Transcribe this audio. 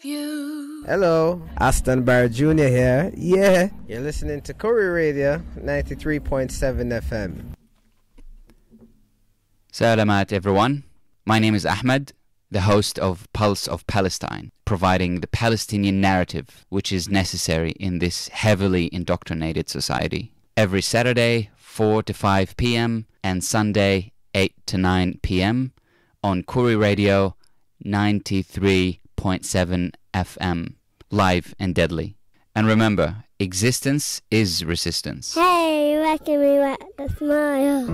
you. Hello, Aston Barr Jr. here. Yeah, you're listening to Korea Radio 93.7 FM. Salamat everyone. My name is Ahmed, the host of Pulse of Palestine, providing the Palestinian narrative which is necessary in this heavily indoctrinated society. Every Saturday, 4 to 5 p.m. and Sunday, 8 to 9 p.m. on Korea Radio 93.7 FM, live and deadly. And remember, existence is resistance. Hey, making me wet the smile.